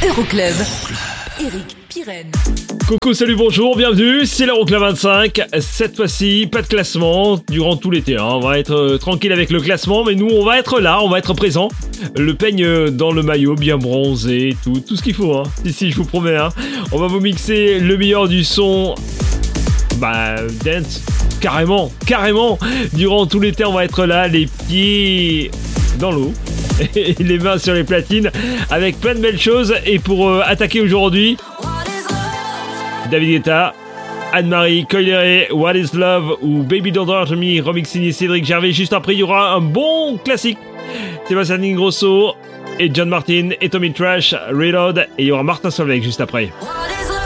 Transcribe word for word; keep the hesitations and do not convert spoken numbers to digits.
Euroclub. Eric Pirenne. Coucou, salut, bonjour, bienvenue, c'est l'Euroclub vingt-cinq. Cette fois-ci, pas de classement durant tout l'été. Hein. On va être euh, tranquille avec le classement, mais nous, on va être là, on va être présent. Le peigne dans le maillot, bien bronzé, tout, tout ce qu'il faut. Hein. Si, si, je vous promets. Hein. On va vous mixer le meilleur du son. Bah, dance, carrément, carrément. Durant tout l'été, on va être là, les pieds dans l'eau. Et les mains sur les platines avec plein de belles choses. Et pour euh, attaquer aujourd'hui, David Guetta, Anne-Marie Coileret, What is Love ou Baby Don't Hurt Me, remix signé Cédric Gervais. Juste après, il y aura un bon classique, Sébastien Ingrosso et John Martin et Tommy Trash, Reload, et il y aura Martin Solveig juste après.